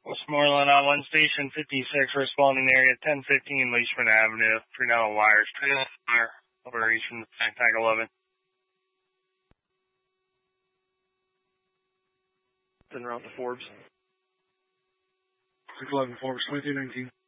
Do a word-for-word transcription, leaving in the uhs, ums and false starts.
Westmoreland on one station, fifty-six, responding area ten fifteen Leishman Avenue. Three down wires, three down wire. Over east from the Tag eleven. En route to Forbes. six eleven Forbes, twenty-two nineteen.